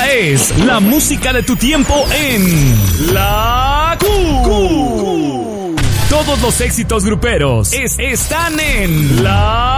es la música de tu tiempo en La Q. Todos los éxitos gruperos están en La